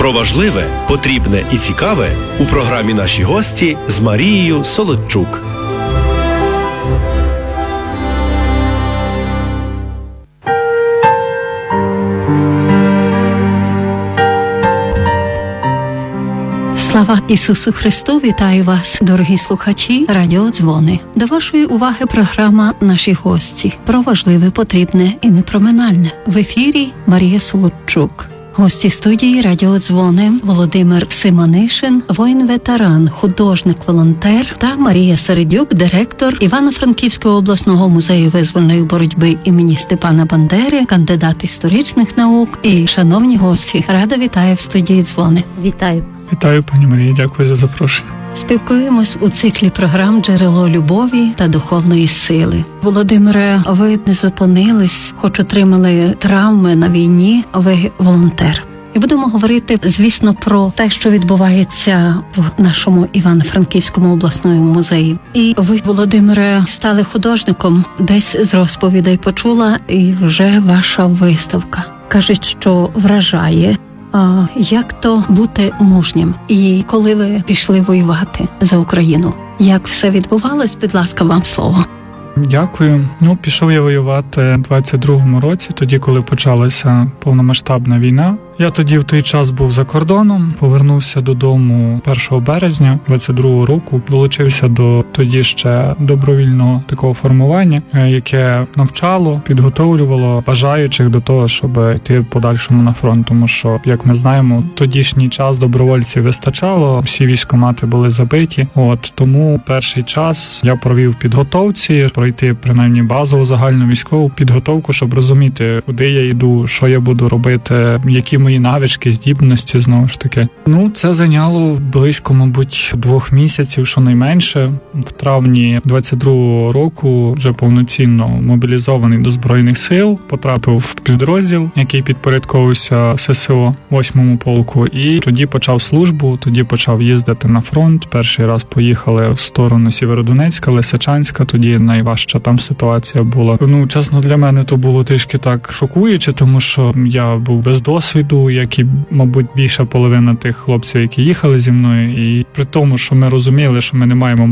Про важливе, потрібне і цікаве у програмі «Наші гості» з Марією Солодчук. Слава Ісусу Христу! Вітаю вас, дорогі слухачі Радіо Дзвони. До вашої уваги програма «Наші гості» про важливе, потрібне і непроминальне. В ефірі Марія Солодчук. Гості студії Радіо Дзвони Володимир Симонишин, воїн-ветеран, художник-волонтер, та Марія Середюк, директор Івано-Франківського обласного музею визвольної боротьби імені Степана Бандери, кандидат історичних наук. І, шановні гості, рада вітаю в студії Дзвони. Вітаю. Вітаю, пані Марія, дякую за запрошення. Спілкуємось у циклі програм «Джерело любові та духовної сили». Володимире, ви не зупинились, хоч отримали травми на війні, ви волонтер. І будемо говорити, звісно, про те, що відбувається в нашому Івано-Франківському обласному музеї. І ви, Володимире, стали художником, десь з розповідей почула, і вже ваша виставка. Кажуть, що вражає. Як то бути мужнім? І коли ви пішли воювати за Україну? Як все відбувалось? Будь ласка, вам слово. Дякую. Пішов я воювати в 22-му році, тоді, коли почалася повномасштабна війна. Я тоді в той час був за кордоном, повернувся додому 1 березня 22-го року, долучився до тоді ще добровільного такого формування, яке навчало, підготовлювало бажаючих до того, щоб йти в подальшому на фронт. Тому що, як ми знаємо, в тодішній час добровольців вистачало, всі військкомати були забиті. Тому перший час я провів в підготовці, пройти принаймні базову загальну військову підготовку, щоб розуміти, куди я йду, що я буду робити, які мої навички, здібності, знову ж таки. Це зайняло близько, мабуть, 2 місяців, щонайменше. В травні 22-го року вже повноцінно мобілізований до Збройних сил, потрапив в підрозділ, який підпорядковувався ССО 8-му полку, і тоді почав службу, тоді почав їздити на фронт. Перший раз поїхали в сторону Сєвєродонецька, Лисичанська, тоді найважча там ситуація була. Чесно, для мене то було трішки так шокуюче, тому що я був без досвіду, як і, мабуть, більша половина тих хлопців, які їхали зі мною, і при тому, що ми розуміли, що ми не маємо